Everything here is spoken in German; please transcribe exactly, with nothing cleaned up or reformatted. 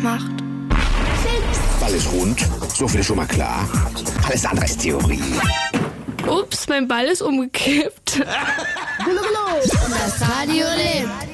macht. Ball ist rund, so viel ist schon mal klar. Alles andere ist Theorie. Ups, mein Ball ist umgekippt. Das Radio lebt.